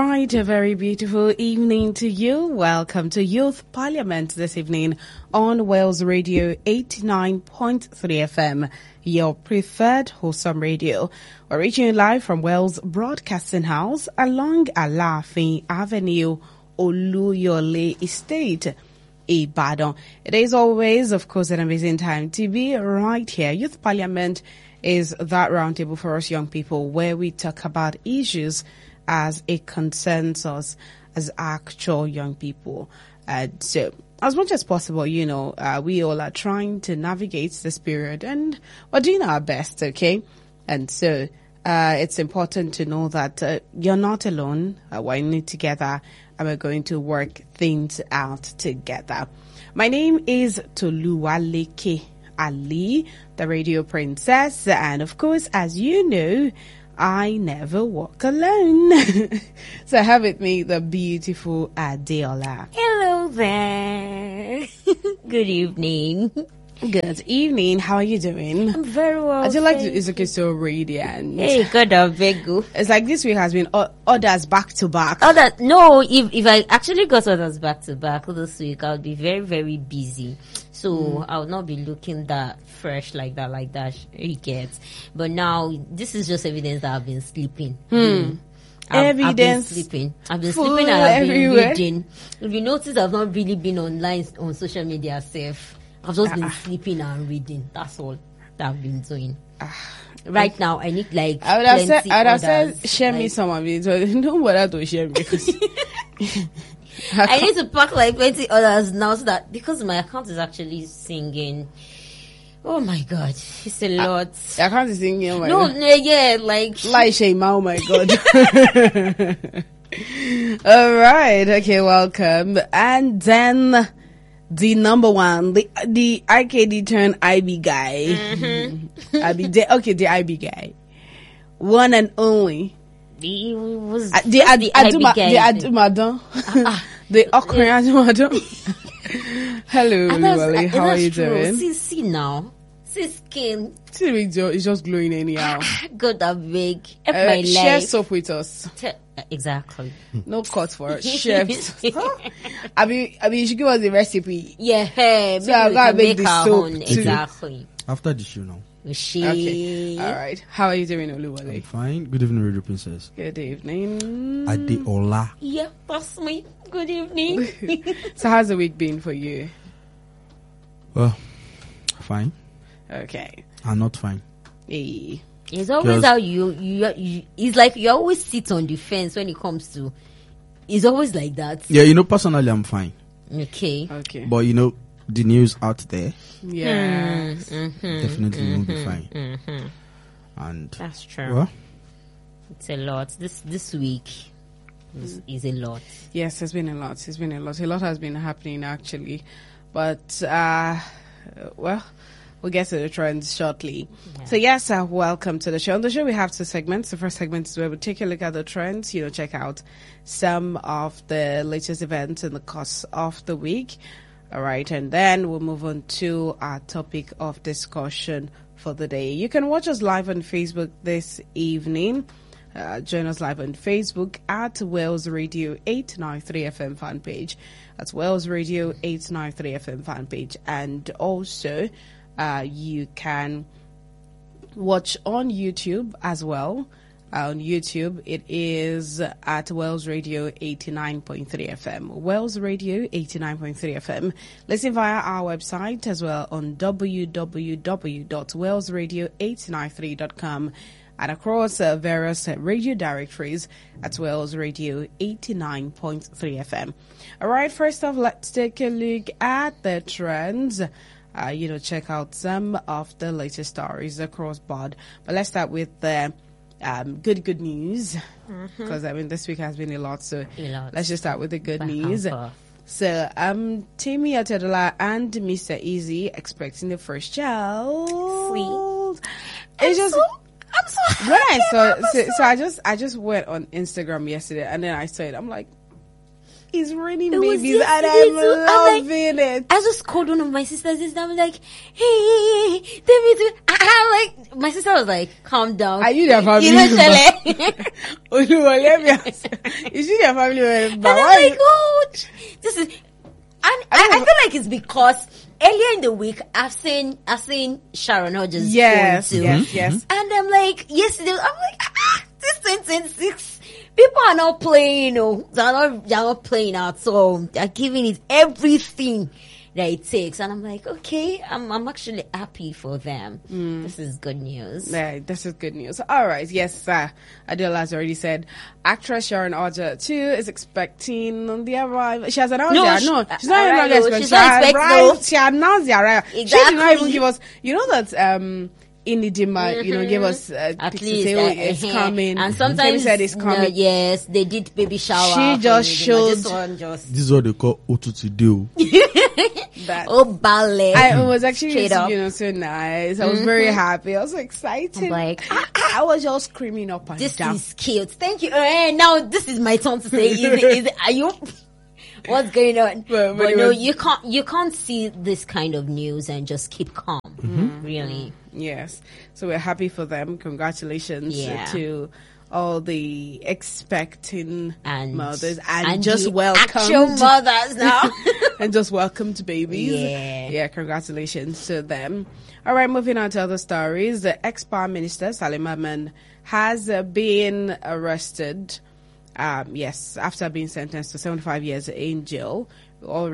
Right, a very beautiful evening to you. Welcome to Youth Parliament this evening on Wales Radio 89.3 FM, your preferred wholesome radio. We're reaching you live from Wales Broadcasting House along Alafin Avenue, Oluyole Estate, Ibadan. It is always, of course, an amazing time to be right here. Youth Parliament is that roundtable for us young people where we talk about issues as it concerns us as actual young people. So as much as possible, we all are trying to navigate this period and we're doing our best, okay? And so it's important to know that you're not alone. We're in it together and we're going to work things out together. My name is Toluwaleke Ali, the radio princess, and of course, as you know, I never walk alone. So I have with me the beautiful Adeola. Hello there. Good evening. Good evening. How are you doing? I'm very well. I do like it's okay, so radiant. Hey, God, I beg you. It's like this week has been orders back to back. No, if I actually got orders back to back this week, I would be very, very busy. So I would not be looking that fresh like that you get. But now this is just evidence that I've been sleeping. I've been sleeping. I've been sleeping and I've been reading. If you notice, I've not really been online on social media safe. I've just been sleeping and reading. That's all that I've been doing. Right now, I need I would have said share me some of it. So don't bother to share me because I need to pack like 20 others now so that because my account is actually singing. Oh my God, it's a lot. Your account is singing. Oh my God. Like shame. Oh my God. All right. Okay. Welcome. And then the number one, the IKD turn IB guy. The IB guy. One and only. He was the Adumadon. The Adumadon. Hello, Oluwale. How are you doing? See now. See skin. See it's just glowing anyhow. God, that big. My life. Share soap with us. Exactly. No cut for it. Share. I mean, you should give us the recipe. Yeah. So I've got to make the soap. Exactly. After the show now. Okay. All right. How are you doing, Oluwale? I'm fine. Good evening, Radio Princess. Good evening. Adeola. Yeah, that's me. Good evening. So how's the week been for you? Well, fine. Okay. I'm not fine. Hey. It's always how you it's like you always sit on the fence when it comes to. It's always like that. Yeah, personally I'm fine. Okay. But the news out there. Yeah. Definitely won't be fine. And that's true. Well, it's a lot. This week is a lot. Yes, it's been a lot. A lot has been happening actually. But we'll get to the trends shortly. Yeah. So yes, welcome to the show. On the show we have two segments. The first segment is where we take a look at the trends, check out some of the latest events in the course of the week. All right, and then we'll move on to our topic of discussion for the day. You can watch us live on Facebook this evening. Join us live on Facebook at Wales Radio 893 FM fan page. That's Wales Radio 893 FM fan page. And also, you can watch on YouTube as well. On YouTube, it is at Wales Radio 89.3 FM. Wales Radio 89.3 FM. Listen via our website as well on www.walesradio893.com and across various radio directories at Wales Radio 89.3 FM. All right, first off, let's take a look at the trends. Check out some of the latest stories across board. But let's start with the good news, because this week has been a lot. So let's just start with the good news. So Timmy Atedola and Mr. Easy expecting the first child. Sweet. I'm so when I saw so I just went on Instagram yesterday and then I saw it. I'm like, It's raining It was babies, and yesterday I'm too. I'm loving it. I just called one of my sisters and I'm like, hey, tell me to. I'm like, my sister was like, calm down. Are you their family You know, member? Shele? Oluwa, let me ask. Is she their family member? And I'm Why- like, oh, this is, and I feel like it's because earlier in the week I've seen Sharon Hodges. Yes, phone too. yes. And I'm like, yesterday, I'm like, this 2026, people are not playing, you know, they're not playing at all. They're giving it everything that it takes. And I'm like, okay, I'm actually happy for them. This is good news. Yeah, this is good news. All right, yes, Adela has already said actress Sharon Oja too is expecting the arrival. She has announced No, that. she- No, she's not even arrival. expecting. She's not expecting, no. She announced the arrival. She did not Exactly. even give us. You know that Inidima, you know, gave us At to least say, oh, it's coming. and Kemi sometimes said it's coming. yes, they did baby shower. She for just Nidima. showed- This one just This is what they call Otutu Deal. That. oh ballet. It was actually Straight up. you know, so nice. I was very happy. I was so excited. I'm like, I was just screaming up and this down. is cute. Thank you. Now this is my turn to say, are you? What's going on? But But it no, was- you can't see this kind of news and just keep calm. Really. Yes. So we're happy for them. Congratulations Yeah. to all the expecting And mothers and just the welcomed actual mothers now. and just welcomed babies. Yeah. Congratulations to them. All right, moving on to other stories. The ex-Prime Minister Salim Ahmed has been arrested. Yes, after being sentenced to 75 years in jail. All